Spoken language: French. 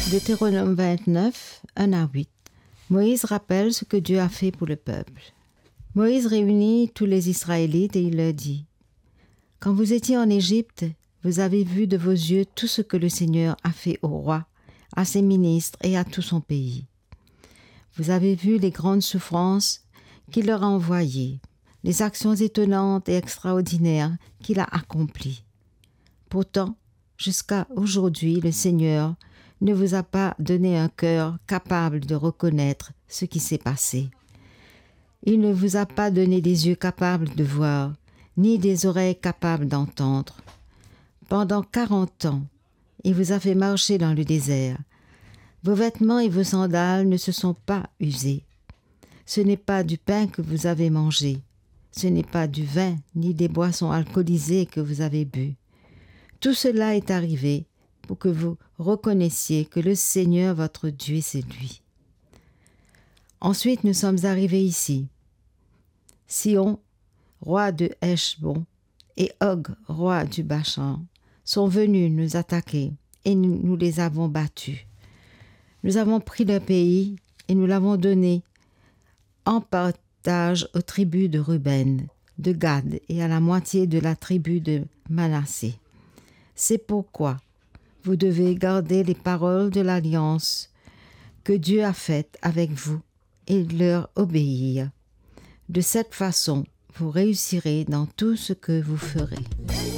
Deutéronome 29, 1 à 8. Moïse rappelle ce que Dieu a fait pour le peuple. Moïse réunit tous les Israélites et il leur dit : « Quand vous étiez en Égypte, vous avez vu de vos yeux tout ce que le Seigneur a fait au roi, à ses ministres et à tout son pays. Vous avez vu les grandes souffrances qu'il leur a envoyées, les actions étonnantes et extraordinaires qu'il a accomplies. Pourtant, jusqu'à aujourd'hui, le Seigneur ne vous a pas donné un cœur capable de reconnaître ce qui s'est passé. Il ne vous a pas donné des yeux capables de voir, ni des oreilles capables d'entendre. Pendant 40 ans, il vous a fait marcher dans le désert. Vos vêtements et vos sandales ne se sont pas usés. Ce n'est pas du pain que vous avez mangé. Ce n'est pas du vin ni des boissons alcoolisées que vous avez bu. Tout cela est arrivé pour que vous reconnaissiez que le Seigneur votre Dieu, c'est lui. Ensuite, nous sommes arrivés ici. Sihon, roi de Heshbon, et Og, roi du Bashan, sont venus nous attaquer et nous les avons battus. Nous avons pris leur pays et nous l'avons donné en partage aux tribus de Ruben, de Gad et à la moitié de la tribu de Manassé. C'est pourquoi vous devez garder les paroles de l'alliance que Dieu a faite avec vous et leur obéir. De cette façon, vous réussirez dans tout ce que vous ferez.